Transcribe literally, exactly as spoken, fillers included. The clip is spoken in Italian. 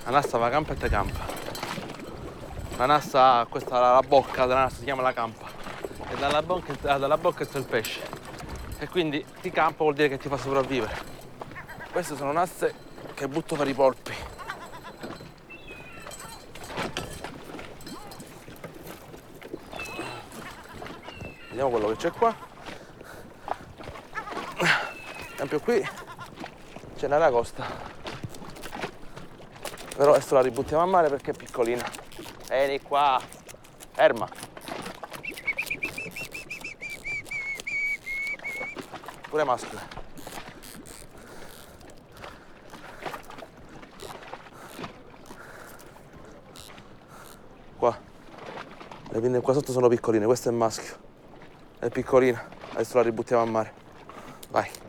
La nassa va campa e te campa. La nassa, questa la bocca della nassa si chiama la campa. E dalla bocca, dalla bocca sta il pesce. E quindi ti campa vuol dire che ti fa sopravvivere. Queste sono nasse che butto per i polpi. Vediamo quello che c'è qua. Ad esempio qui c'è un'aragosta. Però adesso la ributtiamo a mare perché è piccolina. Vieni qua, ferma. Pure maschile. Qua. Le pinne qua sotto sono piccoline, questo è il maschio. È piccolina. Adesso la ributtiamo a mare. Vai.